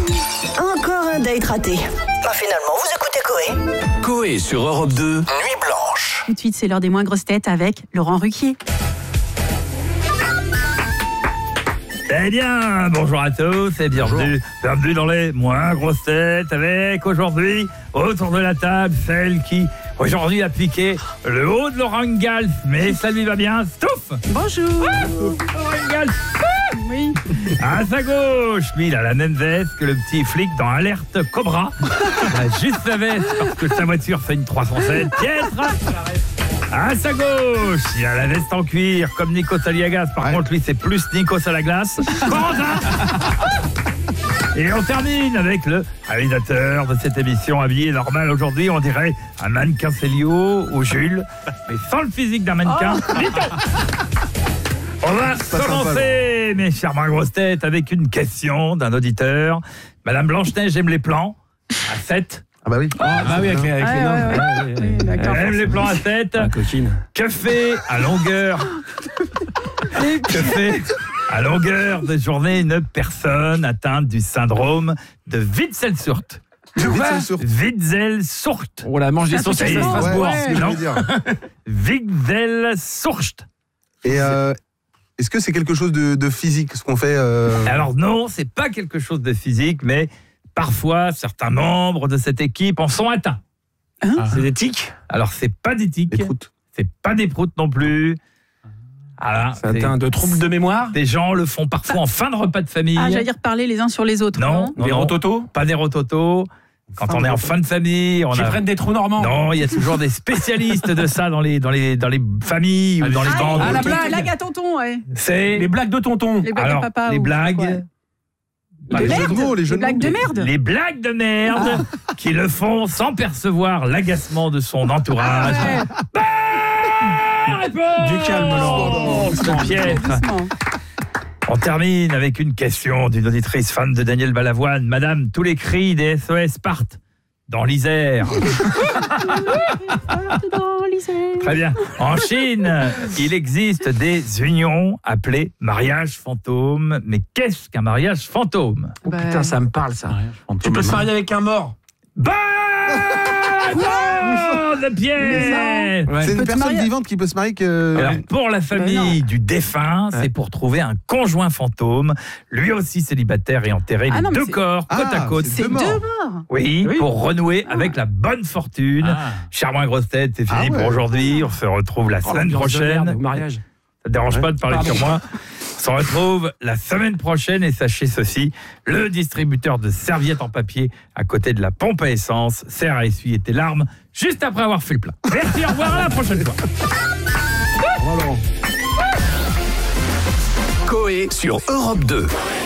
Encore un date raté. Finalement, vous écoutez Coé. Coé sur Europe 2, Nuit Blanche. Tout de suite, c'est l'heure des moins grosses têtes avec Laurent Ruquier. Eh bien, bonjour à tous et bienvenue dans les moins grosses têtes avec aujourd'hui, autour de la table, celle qui aujourd'hui a piqué le haut de Laurent Galf, mais ça lui va bien, Stouff. Bonjour. Laurent Galf. Oui. À sa gauche, lui, il a la même veste que le petit flic dans Alerte Cobra. Il a juste la veste parce que sa voiture fait une 307 piètre. À sa gauche, il a la veste en cuir comme Nikos Aliagas. Par contre, lui, c'est plus Nikos à la glace. Et on termine avec le réalisateur de cette émission habillé normal aujourd'hui. On dirait un mannequin Célio ou Jules, mais sans le physique d'un mannequin. On va commencer, mes chers moins grosses têtes, avec une question d'un auditeur. Madame Blanche-Neige aime les plans à 7. Ah bah oui. Avec les nains. D'accord. Elle aime les plans à 7. Coquine. Que fait à longueur de journée une personne atteinte du syndrome de Witzel-Surt? Witzel-Surt. Oh la mange des saucisses à Strasbourg. Non. Witzel-Surt. Et est-ce que c'est quelque chose de physique, ce qu'on fait Alors non, c'est pas quelque chose de physique, mais parfois certains membres de cette équipe en sont atteints. C'est des tics. Alors c'est pas des tics, Des proutes. c'est pas des proutes non plus. Voilà, C'est atteint de troubles de mémoire. des gens le font parfois en fin de repas de famille. Ah, j'allais dire parler les uns sur les autres. Non, Des rototos. pas des rototos. Quand on est en fin de famille, on Qui a... prennent des trous normands. Non, il y a toujours des spécialistes de ça dans les familles ou dans les bandes. la blague. Blague à tonton, ouais. C'est Les blagues de tonton. Les blagues alors à papa. les ou- blagues. ouais. Bah, Les De jeux de merde. mots, les jeux de blagues mots. de merde. Les blagues de merde qui le font sans percevoir l'agacement de son entourage. Ouais. Réponse Du calme, Laurent. Sans piètre. Doucement. On termine avec une question d'une auditrice fan de Daniel Balavoine. Madame, tous les cris des SOS partent dans l'Isère. Très bien. En Chine, il existe des unions appelées mariage fantôme. Mais qu'est-ce qu'un mariage fantôme? Oh, putain, ça me parle ça. Tu peux te marier avec un mort. Bonne pièce. Ouais. C'est une Peut te personne marier- vivante qui peut se marier que... Alors, pour la famille du défunt, c'est pour trouver un conjoint fantôme, lui aussi célibataire et enterrer Ah les non, mais deux c'est- corps côte à côte. c'est C'est deux deux morts. morts. Oui, Oui. pour renouer avec la bonne fortune. Charmant grosse tête, c'est fini Ah ouais. pour aujourd'hui. On se retrouve la semaine prochaine. Au mariage. Ça te dérange pas de parler Pardon. sur moi? On se retrouve la semaine prochaine et sachez ceci, le distributeur de serviettes en papier à côté de la pompe à essence sert à essuyer tes larmes juste après avoir fait le plein. Merci, au revoir, à la prochaine fois. Au revoir, Laurent. Coé sur Europe 2.